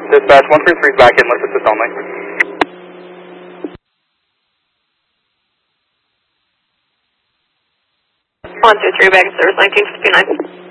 Dispatch 133 is back in, let's assist only. 123 back in service 1959.